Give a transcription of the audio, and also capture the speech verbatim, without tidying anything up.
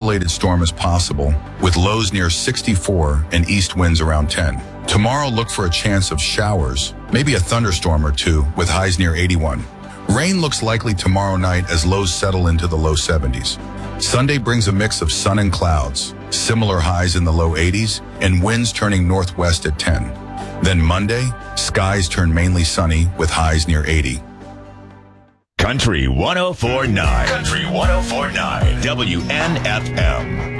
isolated storm is possible, with lows near sixty-four and east winds around ten. Tomorrow, look for a chance of showers, maybe a thunderstorm or two, with highs near eighty-one. Rain looks likely tomorrow night as lows settle into the low seventies. Sunday brings a mix of sun and clouds, similar highs in the low eighties, and winds turning northwest at ten. Then Monday, skies turn mainly sunny with highs near eighty. Country one oh four point nine. Country one oh four point nine. W N F M.